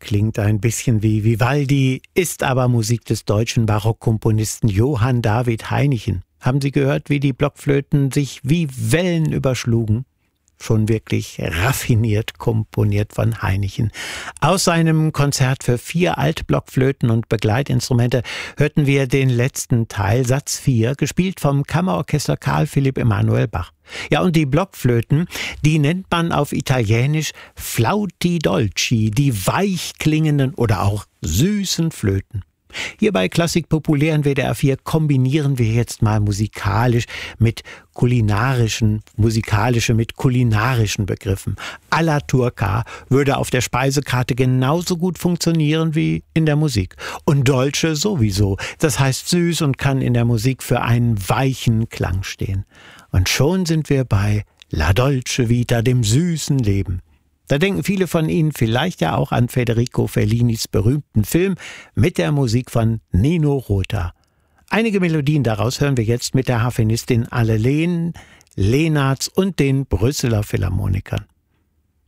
klingt ein bisschen wie Vivaldi, ist aber Musik des deutschen Barockkomponisten Johann David Hainichen. Haben Sie gehört, wie die Blockflöten sich wie Wellen überschlugen? Schon wirklich raffiniert komponiert von Hainichen. Aus seinem Konzert für 4 Altblockflöten und Begleitinstrumente hörten wir den letzten Teil, Satz 4, gespielt vom Kammerorchester Carl Philipp Emanuel Bach. Ja, und die Blockflöten, die nennt man auf Italienisch Flauti Dolci, die weich klingenden oder auch süßen Flöten. Hier bei Klassik Populär in WDR 4 kombinieren wir jetzt mal musikalische mit kulinarischen Begriffen. Alla Turca würde auf der Speisekarte genauso gut funktionieren wie in der Musik. Und Dolce sowieso. Das heißt süß und kann in der Musik für einen weichen Klang stehen. Und schon sind wir bei La Dolce Vita, dem süßen Leben. Da denken viele von Ihnen vielleicht ja auch an Federico Fellinis berühmten Film mit der Musik von Nino Rota. Einige Melodien daraus hören wir jetzt mit der Harfenistin Anne Lehn, Leenartz und den Brüsseler Philharmonikern.